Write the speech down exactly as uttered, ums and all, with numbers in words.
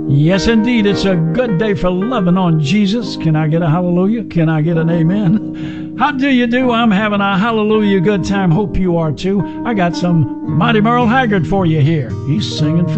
Yes, indeed, it's a good day for loving on Jesus. Can I get a hallelujah? Can I get an amen? How do you do? I'm having a hallelujah good time. Hope you are too. I got some Mighty Merle Haggard for you here. He's singing for